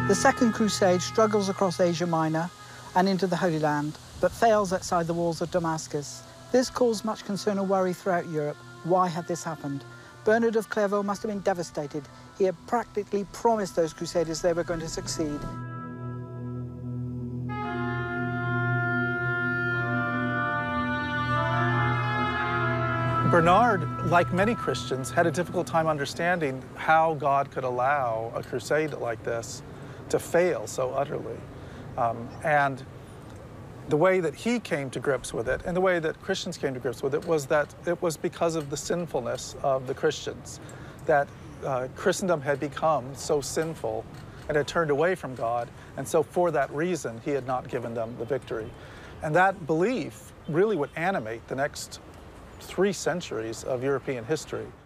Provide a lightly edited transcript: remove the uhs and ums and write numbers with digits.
The Second Crusade struggles across Asia Minor and into the Holy Land, but fails outside the walls of Damascus. This caused much concern and worry throughout Europe. Why had this happened? Bernard of Clairvaux must have been devastated. He had practically promised those Crusaders they were going to succeed. Bernard, like many Christians, had a difficult time understanding how God could allow a crusade like this to fail so utterly. And the way that he came to grips with it, and the way that Christians came to grips with it, was that it was because of the sinfulness of the Christians, that Christendom had become so sinful and had turned away from God, and so for that reason, he had not given them the victory. And that belief really would animate the next 3 centuries of European history.